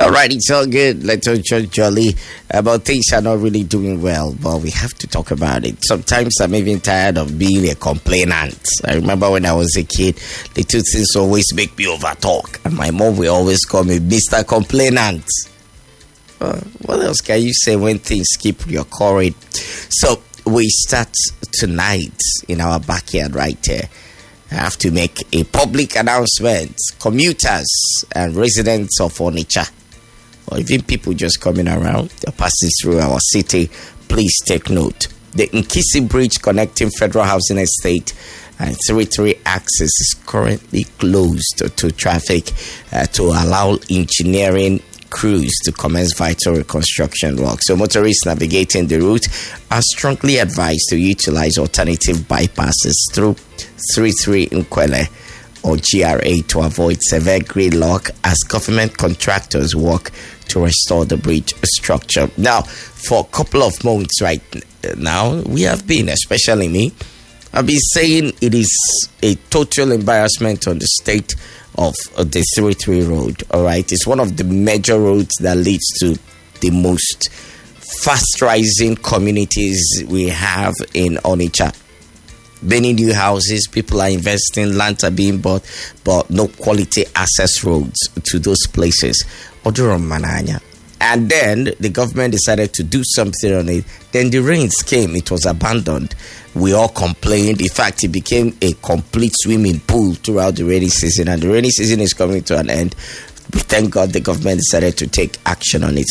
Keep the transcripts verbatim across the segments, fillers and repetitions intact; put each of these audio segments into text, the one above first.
All right, it's all good. Let's all just jolly about things are not really doing well, but we have to talk about it. Sometimes I'm even tired of being a complainant. I remember when I was a kid, the two things always make me overtalk, and my mom will always call me Mister Complainant. Uh, what else can you say when things keep reoccurring? So we start tonight in our backyard right here. I have to make a public announcement. Commuters and residents of Onitsha, or even people just coming around, they're passing through our city, please take note. The Nkisi Bridge connecting Federal Housing Estate and thirty-three axis is currently closed to, to traffic uh, to allow engineering crews to commence vital reconstruction work. So motorists navigating the route are strongly advised to utilize alternative bypasses through thirty-three Nkwele or G R A to avoid severe gridlock as government contractors work to restore the bridge structure. Now, for a couple of months right now, we have been, especially me, I've been saying it is a total embarrassment on the state of the thirty-three road. All right, it's one of the major roads that leads to the most fast rising communities we have in Onitsha. Many new houses, people are investing, lands are being bought, but no quality access roads to those places. And then the government decided to do something on it. Then the rains came, it was abandoned. We all complained. In fact, it became a complete swimming pool throughout the rainy season, and the rainy season is coming to an end. We thank God the government decided to take action on it.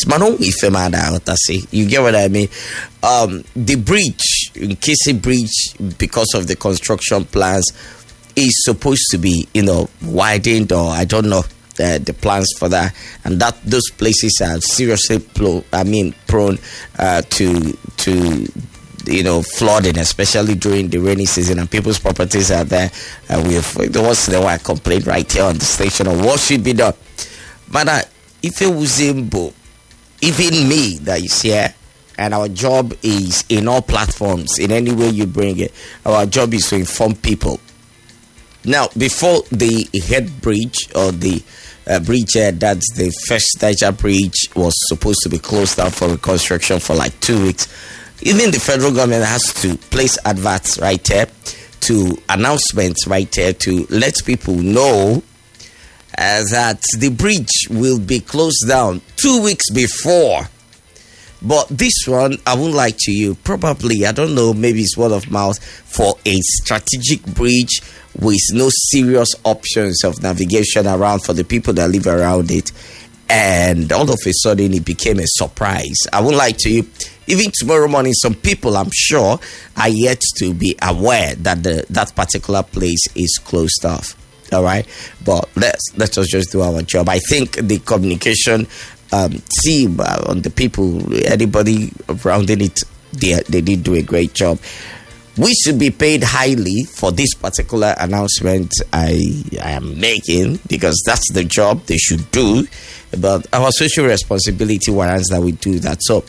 You get what I mean? Um, the bridge, Nkisi Bridge, because of the construction plans, is supposed to be, you know, widened, or I don't know uh, the plans for that. And that those places are seriously, plo- I mean, prone uh, to to. you know, flooding, especially during the rainy season, and people's properties are there. And we have, once in a while, complaint right here on the station on what should be done. But uh, if it was Zimbo, even me that is here, and our job is in all platforms, in any way you bring it, our job is to inform people. Now, before the head bridge or the uh, bridge, uh, that's the first Niger bridge, was supposed to be closed down for reconstruction for like two weeks. Even the federal government has to place adverts right there, to announcements right there, to let people know uh, that the bridge will be closed down two weeks before. But this one, I won't lie to you, probably, I don't know, maybe it's word of mouth, for a strategic bridge with no serious options of navigation around for the people that live around it. And all of a sudden, it became a surprise. I won't lie to you. Even tomorrow morning, some people, I'm sure, are yet to be aware that the that particular place is closed off. All right, but let's let us just do our job. I think the communication um, team, uh, on the people, anybody surrounding it, they they did do a great job. We should be paid highly for this particular announcement I, I am making, because that's the job they should do. But our social responsibility warrants that we do that. So,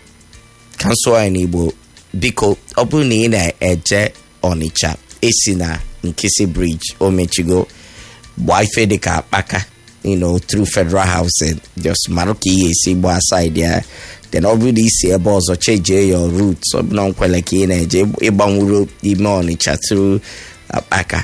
Council Enable, Biko, Obuni na Eje Onitsha, Esina, Nkisi Bridge, Omechigo, Wife de Kapaka, you know, through Federal Housing, just Maroki, Esibo aside there. Then already see a boss or change your route. So, non quality in a Ebon route, even Onitsha through Apaka,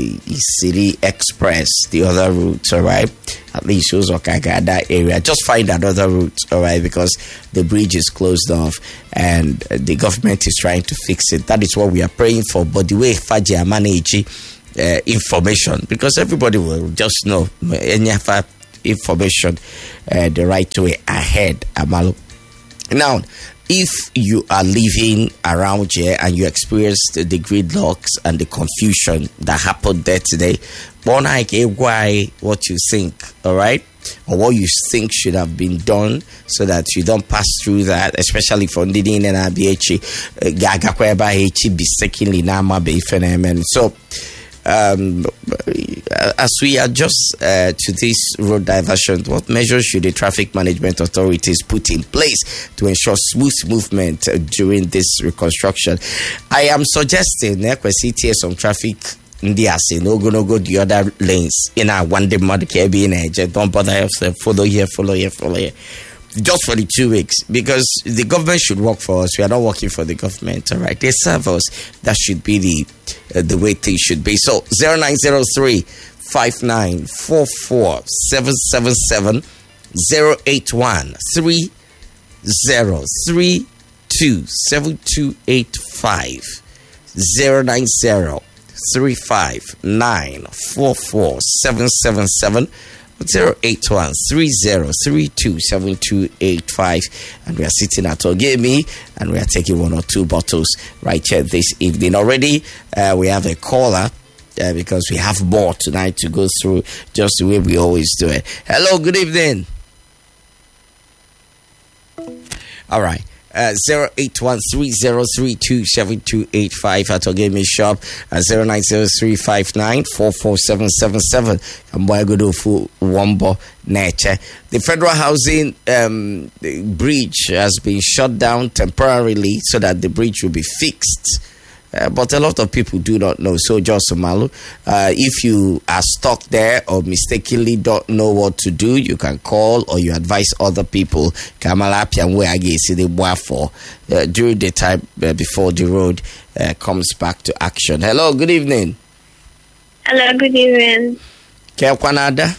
City Express, the other routes, all right? At least shows Okaga, that area. Just find another route, all right? Because the bridge is closed off and the government is trying to fix it. That is what we are praying for. But the way Faji manage uh, information, because everybody will just know any information uh, the right way ahead, Amalu. Now, if you are living around here and you experienced the gridlocks and the confusion that happened there today, why what you think, all right? Or what you think should have been done so that you don't pass through that, especially for Ndidi and A B H, Gagakweba H, mistakenly Nama Befenem. So, Um, as we adjust uh, to this road diversion, what measures should the traffic management authorities put in place to ensure smooth movement uh, during this reconstruction? I am suggesting uh, some traffic India say no go no go the other lanes in our one day mother care being a don't bother yourself, follow here, follow here, follow here. Just for the two weeks, because the government should work for us. We are not working for the government. All right, they serve us. That should be the uh, the way things should be. So zero nine zero three five nine four four seven seven seven zero eight one three zero three two seven two eight five zero nine zero three five nine four four seven seven seven. zero eight one three zero three two seven two eight five, and we are sitting at Ogemi and we are taking one or two bottles right here this evening. Already uh, we have a caller uh, because we have more tonight to go through, just the way we always do it. Hello, good evening. All right. Uh, zero eight one three zero three two seven two eight five at Ogemi Shop at zero nine zero three five nine four four seven seven seven. The federal housing um, the bridge has been shut down temporarily so that the bridge will be fixed. Uh, but a lot of people do not know. So, just Malu, uh, if you are stuck there or mistakenly don't know what to do, you can call or you advise other people. Kamala Pianwe Agesi the for during the time uh, before the road uh, comes back to action. Hello, good evening. Hello, good evening. Kwanada.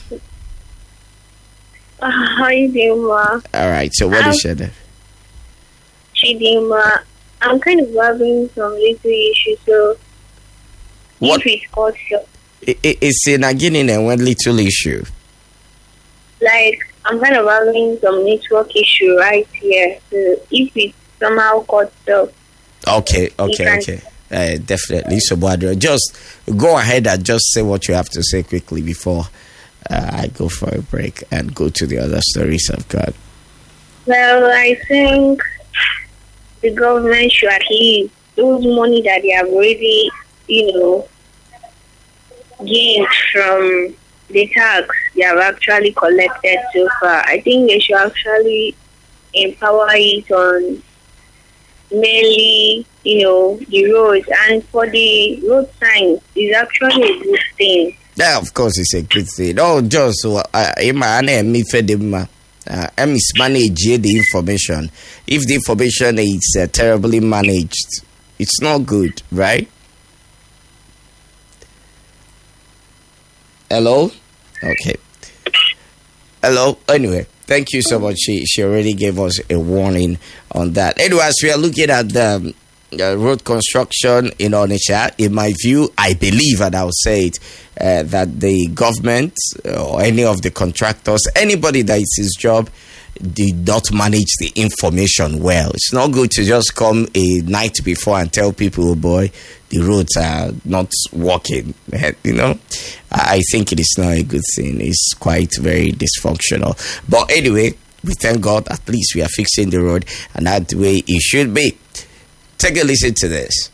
Uh, how are you doing, Ma? All right. So, what um, is your name? Chidima. I'm kind of having some little issues, so what? If it's called so. It, it, it's in a Guinea and one little issue. Like, I'm kind of having some network issue right here. So if it's somehow called so. Okay, okay, okay. Uh, definitely. So, Badra, just go ahead and just say what you have to say quickly before uh, I go for a break and go to the other stories I've got. Well, I think the government should at least those money that they have already, you know, gained from the tax they have actually collected so far. I think they should actually empower it on mainly, you know, the roads. And for the road signs, it's actually a good thing. Yeah, of course, it's a good thing. Oh, just so I me fed him. Uh, and mismanage the information. If the information is uh, terribly managed, it's not good, right? Hello? Okay. Hello? Anyway, thank you so much. She she already gave us a warning on that. Anyways, we are looking at the uh, road construction in Onitsha. In my view, I believe, and I'll say it, Uh, that the government or any of the contractors, anybody that is his job, did not manage the information well. It's not good to just come a night before and tell people, oh boy, the roads are not working. You know, I think it is not a good thing. It's quite very dysfunctional. But anyway, we thank God at least we are fixing the road, and that's the way it should be. Take a listen to this.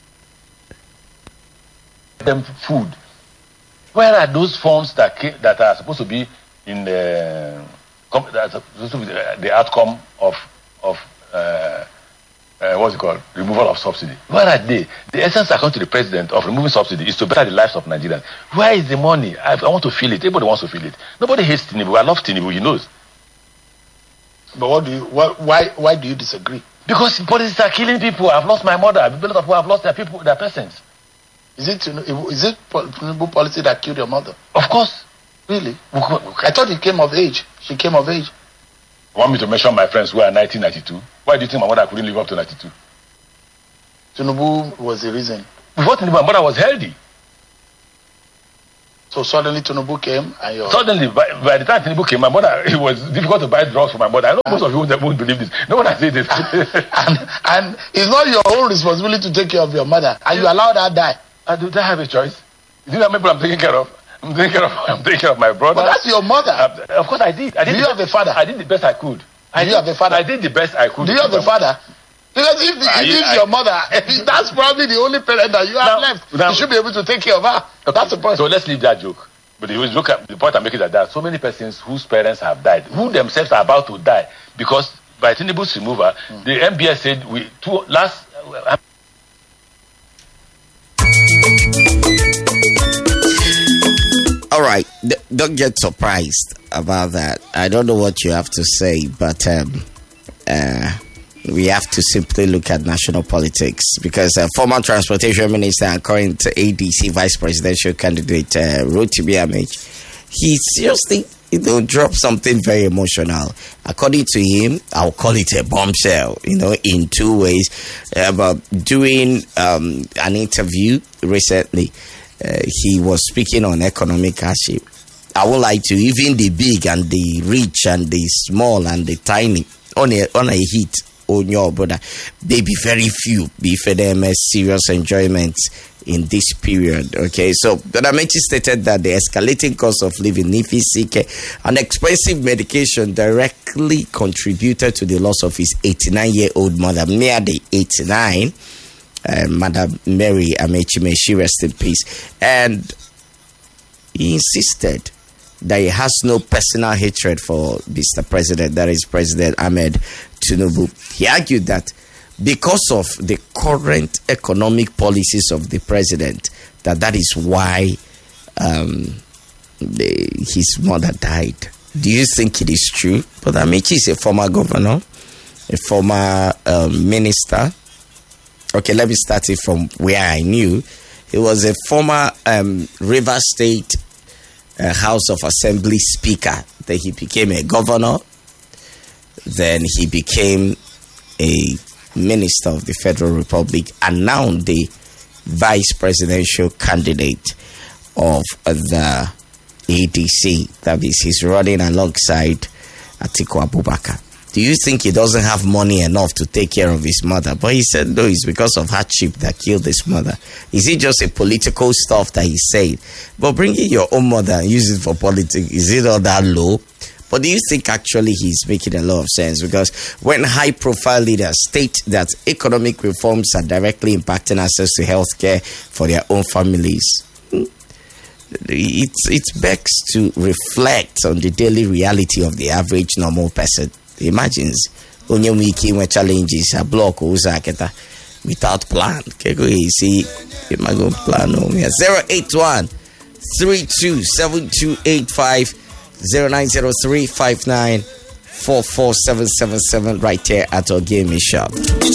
Them food. Where are those forms that came, that are supposed to be in the that's supposed to be the outcome of of uh, uh, what's it called, removal of subsidy? Where are they? The essence according to the president of removing subsidy is to better the lives of Nigerians. Where is the money? I, I want to feel it. Everybody wants to feel it. Nobody hates Tinubu. I love Tinubu. He knows. But what do you? What, why? Why do you disagree? Because politics are killing people. I've lost my mother. A lot of people have lost their people, their persons. Is it is it Tinubu policy that killed your mother? Of course. Really? I thought he came of age. She came of age. You want me to mention my friends who are nineteen ninety-two? Why do you think my mother couldn't live up to ninety-two? Tinubu was the reason. Before Tinubu, my mother was healthy. So suddenly Tinubu came and your... Suddenly, by, by the time Tinubu came, my mother, it was difficult to buy drugs for my mother. I know most of you won't believe this. No one has said this. and, and it's not your own responsibility to take care of your mother. And you allowed her die. I do I have a choice? You think that people I'm taking care of? I'm taking care of I'm taking care of my brother. But that's your mother. Uh, of course I did. I did. Do you have a father? I did the best I could. I Do did, you have a father? I did the best I could. Do you have a father? Because if, the, if it's your mother, that's probably the only parent that you have now, left. Now, you should be able to take care of her. Okay. That's the point. So let's leave that joke. But you look at the point I'm making, that there are so many persons whose parents have died, who themselves are about to die, because by Tinubu's removal, mm. the M B S said we two last. Uh, right. D- don't get surprised about that. I don't know what you have to say, but um, uh, we have to simply look at national politics because uh, former transportation minister and current A D C vice presidential candidate uh, Rotimi Amaechi, he seriously, you know, dropped something very emotional. According to him, I'll call it a bombshell, you know, in two ways. About doing um, an interview recently, uh, he was speaking on economic hardship. I won't lie to you, even the big and the rich and the small and the tiny, on a, on a hit, on your brother, they be very few, be for them a serious enjoyment in this period. Okay, so Amaechi stated that the escalating cost of living, Nifisike, and expensive medication directly contributed to the loss of his eighty-nine-year-old mother, nearly eighty-nine, uh, Madam Mary Amaechi, may she rest in peace. And he insisted that he has no personal hatred for Mister President, that is President Ahmed Tinubu. He argued that because of the current economic policies of the president, that that is why um, the, his mother died. Do you think it is true? But Amaechi is a former governor, a former um, minister. Okay, let me start it from where I knew. He was a former um, Rivers State uh, House of Assembly speaker. Then he became a governor. Then he became a Minister of the Federal Republic, and now the vice presidential candidate of the A D C. That is, he's running alongside Atiku Abubakar. Do you think he doesn't have money enough to take care of his mother? But he said no, it's because of hardship that killed his mother. Is it just a political stuff that he said? But bringing your own mother and use it for politics, is it all that low? But do you think actually he's making a lot of sense? Because when high-profile leaders state that economic reforms are directly impacting access to healthcare for their own families, it, it begs to reflect on the daily reality of the average normal person. Imagines onye wiki when challenges a block without plan. You see, imagine plan zero eight one three two seven two eight five. zero nine zero three five nine four four seven seven seven right here at our gaming shop.